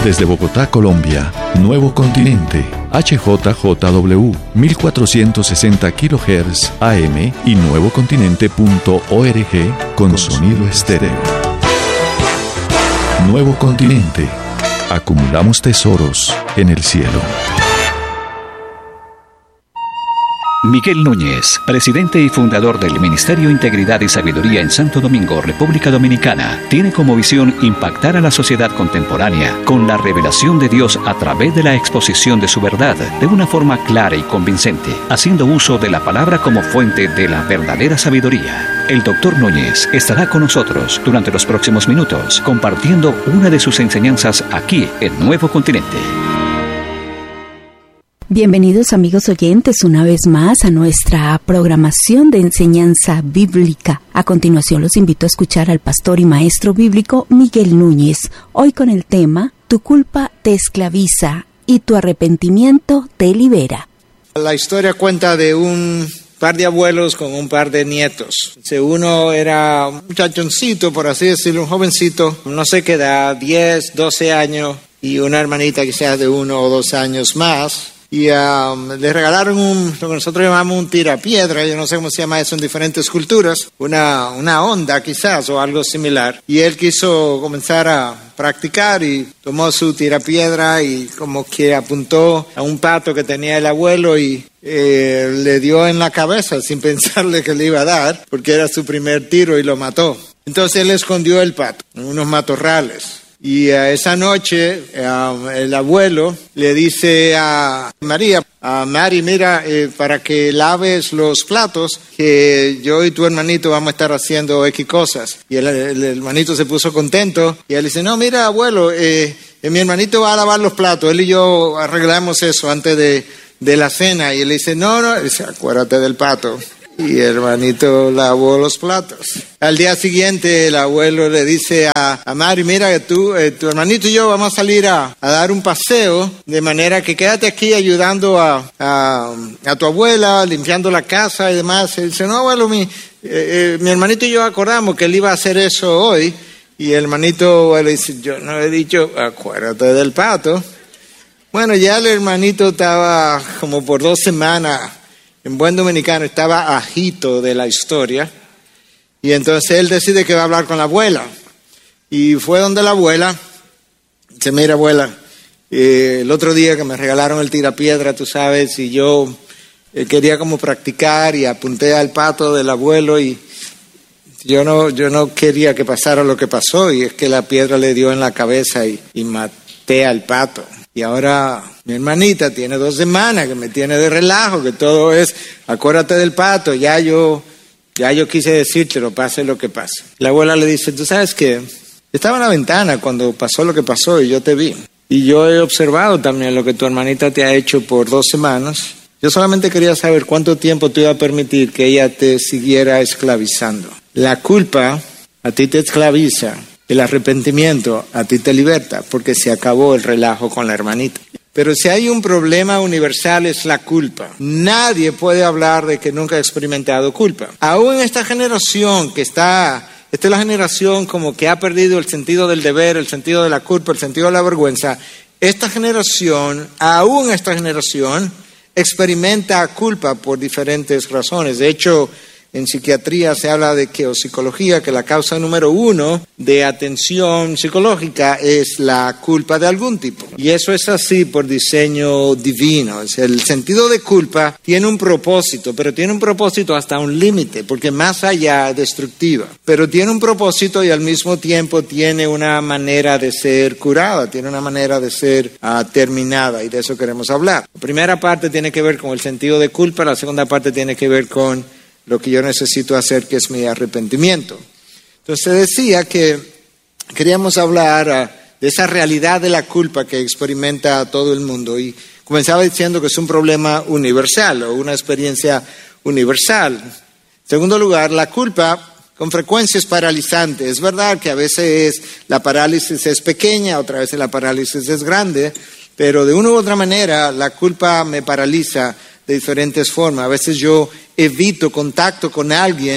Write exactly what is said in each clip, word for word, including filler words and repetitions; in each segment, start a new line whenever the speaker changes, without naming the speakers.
Desde Bogotá, Colombia, Nuevo Continente, H J J W, mil cuatrocientos sesenta kilohertz A M y nuevocontinente punto org con sonido estéreo. Nuevo Continente. Acumulamos tesoros en el cielo.
Miguel Núñez, presidente y fundador del Ministerio Integridad y Sabiduría en Santo Domingo, República Dominicana, tiene como visión impactar a la sociedad contemporánea con la revelación de Dios a través de la exposición de su verdad de una forma clara y convincente, haciendo uso de la palabra como fuente de la verdadera sabiduría. El doctor Núñez estará con nosotros durante los próximos minutos, compartiendo una de sus enseñanzas aquí en Nuevo Continente.
Bienvenidos amigos oyentes una vez más a nuestra programación de enseñanza bíblica. A continuación los invito a escuchar al pastor y maestro bíblico Miguel Núñez, hoy con el tema Tu culpa te esclaviza y tu arrepentimiento te libera.
La historia cuenta de un par de abuelos con un par de nietos. Uno era un muchachoncito, por así decirlo, un jovencito, no sé qué edad, diez, doce años, y una hermanita quizás de uno o dos años más. Y um, le regalaron un, lo que nosotros llamamos un tirapiedra, yo no sé cómo se llama eso en diferentes culturas, una, una onda quizás o algo similar. Y él quiso comenzar a practicar y tomó su tirapiedra y como que apuntó a un pato que tenía el abuelo y eh, le dio en la cabeza sin pensarle que le iba a dar, porque era su primer tiro y lo mató. Entonces él escondió el pato en unos matorrales. Y uh, esa noche uh, el abuelo le dice a María, a Mari, mira, eh, para que laves los platos, que yo y tu hermanito vamos a estar haciendo X cosas. Y el, el hermanito se puso contento y él dice, no, mira abuelo, eh, eh, mi hermanito va a lavar los platos, él y yo arreglamos eso antes de, de la cena. Y él dice, no, no, dice, acuérdate del pato. Y el hermanito lavó los platos. Al día siguiente el abuelo le dice a, a Mari, mira que tú, eh, tu hermanito y yo vamos a salir a, a dar un paseo, de manera que quédate aquí ayudando a, a, a tu abuela, limpiando la casa y demás. Y dice, no abuelo, mi, eh, eh, mi hermanito y yo acordamos que él iba a hacer eso hoy. Y el hermanito le dice, yo no he dicho, acuérdate del pato. Bueno, ya el hermanito estaba como por dos semanas. En buen dominicano estaba ajito de la historia y entonces él decide que va a hablar con la abuela y fue donde la abuela, dice, mira abuela, eh, el otro día que me regalaron el tirapiedra, tú sabes, y yo eh, quería como practicar y apunté al pato del abuelo y yo no, yo no quería que pasara lo que pasó y es que la piedra le dio en la cabeza y, y maté al pato. Y ahora mi hermanita tiene dos semanas que me tiene de relajo, que todo es, acuérdate del pato, ya yo, ya yo quise decírtelo, pase lo que pase. La abuela le dice, tú sabes qué, estaba en la ventana cuando pasó lo que pasó y yo te vi. Y yo he observado también lo que tu hermanita te ha hecho por dos semanas. Yo solamente quería saber cuánto tiempo te iba a permitir que ella te siguiera esclavizando. La culpa a ti te esclaviza. El arrepentimiento a ti te liberta porque se acabó el relajo con la hermanita. Pero si hay un problema universal es la culpa. Nadie puede hablar de que nunca ha experimentado culpa. Aún en esta generación que está, esta es la generación como que ha perdido el sentido del deber, el sentido de la culpa, el sentido de la vergüenza. Esta generación, aún esta generación, experimenta culpa por diferentes razones. De hecho, en psiquiatría se habla de que, o psicología, que la causa número uno de atención psicológica es la culpa de algún tipo. Y eso es así por diseño divino. Es el sentido de culpa tiene un propósito, pero tiene un propósito hasta un límite, porque más allá es destructiva. Pero tiene un propósito y al mismo tiempo tiene una manera de ser curada, tiene una manera de ser uh, terminada, y de eso queremos hablar. La primera parte tiene que ver con el sentido de culpa, la segunda parte tiene que ver con lo que yo necesito hacer, que es mi arrepentimiento. Entonces decía que queríamos hablar uh, de esa realidad de la culpa que experimenta todo el mundo. Y comenzaba diciendo que es un problema universal o una experiencia universal. En segundo lugar, la culpa con frecuencia es paralizante. Es verdad que a veces la parálisis es pequeña, otras veces la parálisis es grande, pero de una u otra manera la culpa me paraliza de diferentes formas. A veces yo evito contacto con alguien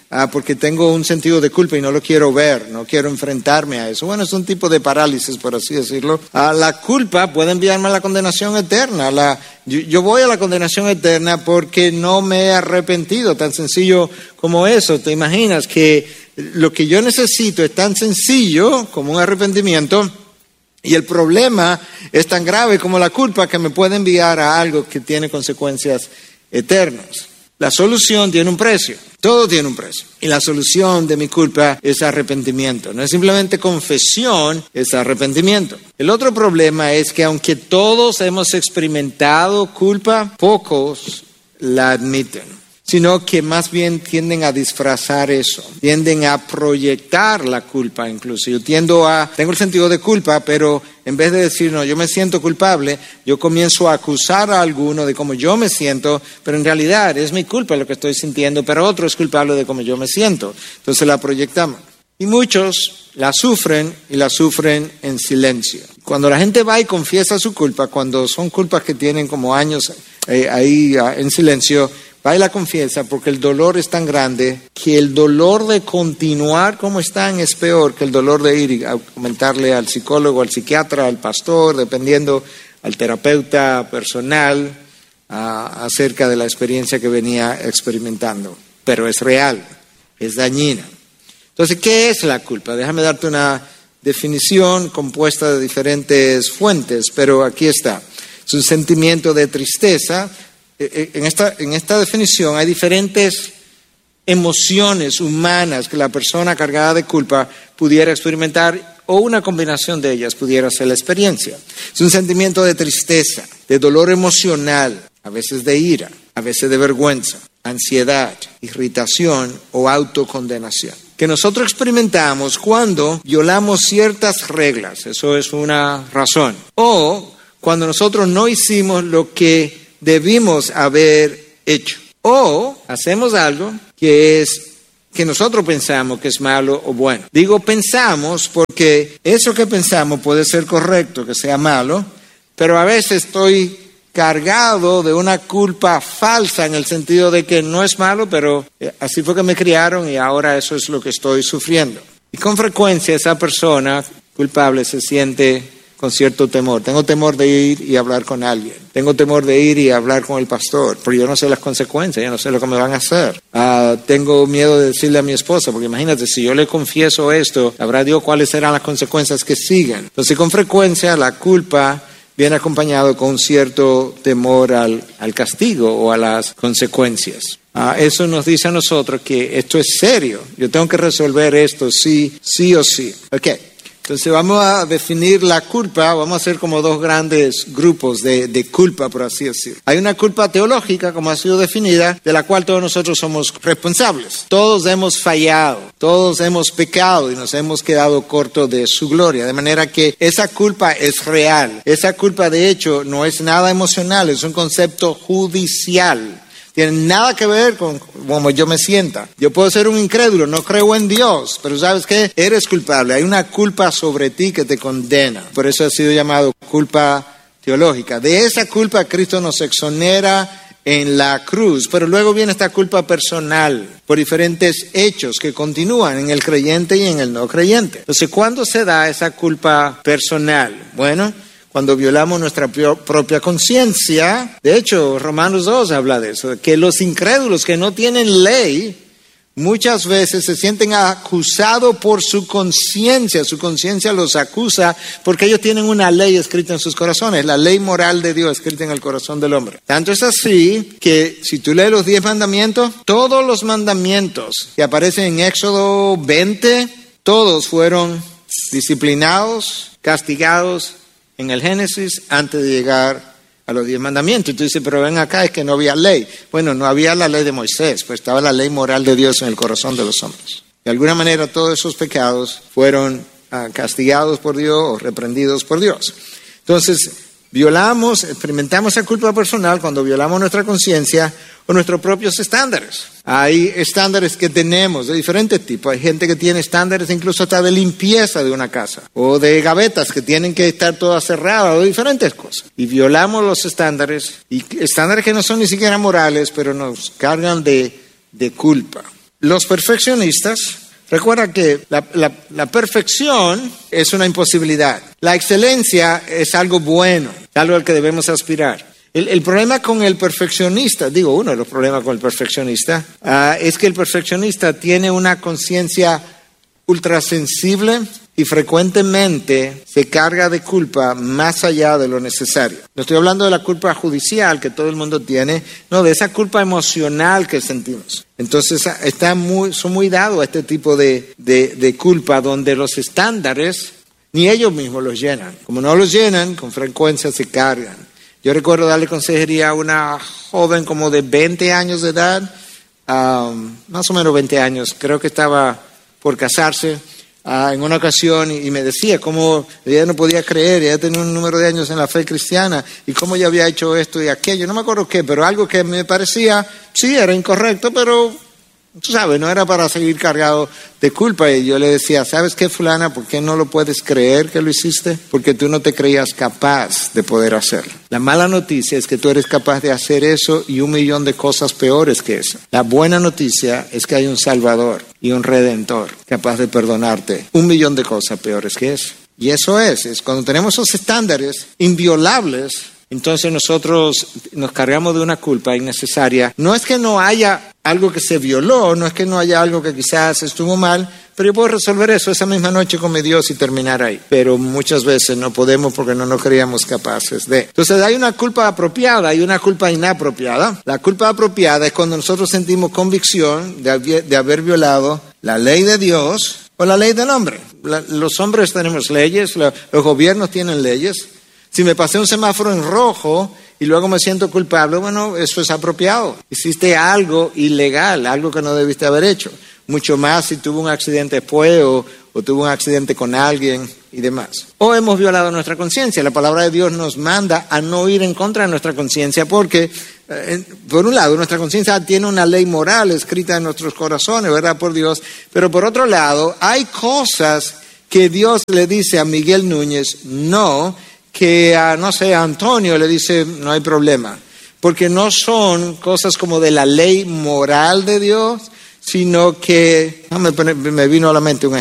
ah, porque tengo un sentido de culpa y no lo quiero ver, no quiero enfrentarme a eso. Bueno, es un tipo de parálisis, por así decirlo. Ah, la culpa puede enviarme a la condenación eterna. La, yo, yo voy a la condenación eterna porque no me he arrepentido, tan sencillo como eso. ¿Te imaginas que lo que yo necesito es tan sencillo como un arrepentimiento? Y el problema es tan grave como la culpa que me puede enviar a algo que tiene consecuencias eternas. La solución tiene un precio, todo tiene un precio. Y la solución de mi culpa es arrepentimiento. No es simplemente confesión, es arrepentimiento. El otro problema es que aunque todos hemos experimentado culpa, pocos la admiten, sino que más bien tienden a disfrazar eso, tienden a proyectar la culpa incluso. Yo tiendo a, tengo el sentido de culpa, pero en vez de decir, no, yo me siento culpable, yo comienzo a acusar a alguno de cómo yo me siento, pero en realidad es mi culpa lo que estoy sintiendo, pero otro es culpable de cómo yo me siento. Entonces la proyectamos. Y muchos la sufren y la sufren en silencio. Cuando la gente va y confiesa su culpa, cuando son culpas que tienen como años eh, ahí uh, en silencio, va y la confiesa porque el dolor es tan grande que el dolor de continuar como están es peor que el dolor de ir y comentarle al psicólogo, al psiquiatra, al pastor, dependiendo, al terapeuta personal uh, acerca de la experiencia que venía experimentando. Pero es real, es dañina. Entonces, ¿qué es la culpa? Déjame darte una definición compuesta de diferentes fuentes, pero aquí está. Es un sentimiento de tristeza. En esta, en esta definición hay diferentes emociones humanas que la persona cargada de culpa pudiera experimentar o una combinación de ellas pudiera ser la experiencia. Es un sentimiento de tristeza, de dolor emocional, a veces de ira, a veces de vergüenza, ansiedad, irritación o autocondenación, que nosotros experimentamos cuando violamos ciertas reglas, eso es una razón, o cuando nosotros no hicimos lo que debimos haber hecho, o hacemos algo que es que nosotros pensamos que es malo o bueno. Digo pensamos porque eso que pensamos puede ser correcto, que sea malo, pero a veces estoy cargado de una culpa falsa en el sentido de que no es malo, pero así fue que me criaron y ahora eso es lo que estoy sufriendo. Y con frecuencia esa persona culpable se siente con cierto temor. Tengo temor de ir y hablar con alguien. Tengo temor de ir y hablar con el pastor, porque yo no sé las consecuencias, yo no sé lo que me van a hacer. Uh, tengo miedo de decirle a mi esposa, porque imagínate, si yo le confieso esto, habrá Dios cuáles serán las consecuencias que siguen. Entonces, con frecuencia, la culpa viene acompañado con un cierto temor al, al castigo o a las consecuencias. Uh, eso nos dice a nosotros que esto es serio. Yo tengo que resolver esto sí, sí o sí. Okay. Entonces vamos a definir la culpa, vamos a hacer como dos grandes grupos de, de culpa, por así decirlo. Hay una culpa teológica, como ha sido definida, de la cual todos nosotros somos responsables. Todos hemos fallado, todos hemos pecado y nos hemos quedado cortos de su gloria. De manera que esa culpa es real. Esa culpa, de hecho, no es nada emocional, es un concepto judicial. Tiene nada que ver con cómo yo me sienta. Yo puedo ser un incrédulo, no creo en Dios, pero ¿sabes qué? Eres culpable. Hay una culpa sobre ti que te condena. Por eso ha sido llamado culpa teológica. De esa culpa Cristo nos exonera en la cruz, pero luego viene esta culpa personal por diferentes hechos que continúan en el creyente y en el no creyente. Entonces, ¿cuándo se da esa culpa personal? Bueno, cuando violamos nuestra propia conciencia. De hecho, Romanos dos habla de eso, que los incrédulos que no tienen ley muchas veces se sienten acusados por su conciencia. Su conciencia los acusa porque ellos tienen una ley escrita en sus corazones, la ley moral de Dios escrita en el corazón del hombre. Tanto es así que si tú lees los diez mandamientos, todos los mandamientos que aparecen en Éxodo veinte, todos fueron disciplinados, castigados en el Génesis antes de llegar a los diez mandamientos. Y tú dices, pero ven acá, es que no había ley. Bueno, no había la ley de Moisés, pues estaba la ley moral de Dios en el corazón de los hombres. De alguna manera todos esos pecados fueron uh, castigados por Dios o reprendidos por Dios. Entonces, violamos, experimentamos esa culpa personal cuando violamos nuestra conciencia o nuestros propios estándares. Hay estándares que tenemos de diferentes tipos. Hay gente que tiene estándares incluso hasta de limpieza de una casa o de gavetas que tienen que estar todas cerradas o diferentes cosas. Y violamos los estándares, y estándares que no son ni siquiera morales, pero nos cargan de, de culpa. Los perfeccionistas, recuerda que la, la, la perfección es una imposibilidad. La excelencia es algo bueno, algo al que debemos aspirar. El, el problema con el perfeccionista, digo uno de los problemas con el perfeccionista, uh, es que el perfeccionista tiene una conciencia ultrasensible y frecuentemente se carga de culpa más allá de lo necesario. No estoy hablando de la culpa judicial que todo el mundo tiene, no, de esa culpa emocional que sentimos. Entonces está muy, son muy dados a este tipo de, de, de culpa donde los estándares ni ellos mismos los llenan. Como no los llenan, con frecuencia se cargan. Yo recuerdo darle consejería a una joven como de veinte años de edad, um, más o menos veinte años, creo que estaba por casarse uh, en una ocasión y, y me decía cómo ella no podía creer, ella tenía un número de años en la fe cristiana y cómo ella había hecho esto y aquello, no me acuerdo qué, pero algo que me parecía, sí, era incorrecto, pero tú sabes, no era para seguir cargado de culpa. Y yo le decía, ¿sabes qué, fulana? ¿Por qué no lo puedes creer que lo hiciste? Porque tú no te creías capaz de poder hacerlo. La mala noticia es que tú eres capaz de hacer eso y un millón de cosas peores que eso. La buena noticia es que hay un Salvador y un Redentor capaz de perdonarte un millón de cosas peores que eso. Y eso es, es cuando tenemos esos estándares inviolables, entonces nosotros nos cargamos de una culpa innecesaria. No es que no haya algo que se violó, no es que no haya algo que quizás estuvo mal, pero yo puedo resolver eso esa misma noche con mi Dios y terminar ahí. Pero muchas veces no podemos porque no nos creíamos capaces de. Entonces hay una culpa apropiada y una culpa inapropiada. La culpa apropiada es cuando nosotros sentimos convicción de haber, de haber violado la ley de Dios o la ley del hombre. La, los hombres tenemos leyes, la, los gobiernos tienen leyes. Si me pasé un semáforo en rojo y luego me siento culpable, bueno, eso es apropiado. Hiciste algo ilegal, algo que no debiste haber hecho. Mucho más si tuvo un accidente después o, o tuvo un accidente con alguien y demás. O hemos violado nuestra conciencia. La palabra de Dios nos manda a no ir en contra de nuestra conciencia porque, eh, por un lado, nuestra conciencia tiene una ley moral escrita en nuestros corazones, ¿verdad? Por Dios. Pero por otro lado, hay cosas que Dios le dice a Miguel Núñez, no, que a, no sé, a Antonio le dice, no hay problema, porque no son cosas como de la ley moral de Dios, sino que, me, me vino a la mente un